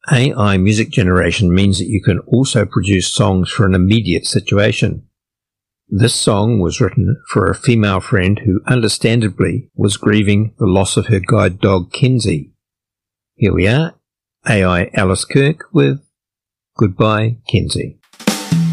AI music generation means that you can also produce songs for an immediate situation. This song was written for a female friend who understandably was grieving the loss of her guide dog Kenzie. Here we are, AI Alice Kirk with Goodbye Kenzie.